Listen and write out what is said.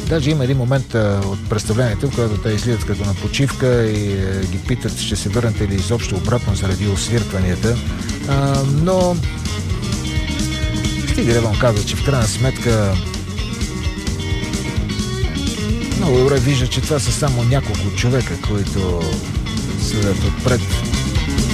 Даже има един момент от представлението, в който те излизат като на почивка и ги питат, ще се върнете ли изобщо обратно заради освиркванията. Но стига да вам казва, че в крайна сметка много добре вижда, че това са само няколко човека, които седят отпред.